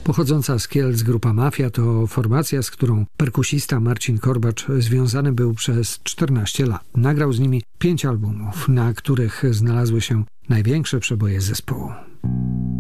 Pochodząca z Kielc grupa Mafia to formacja, z którą perkusista Marcin Korbacz związany był przez 14 lat. Nagrał z nimi 5 albumów, na których znalazły się największe przeboje zespołu.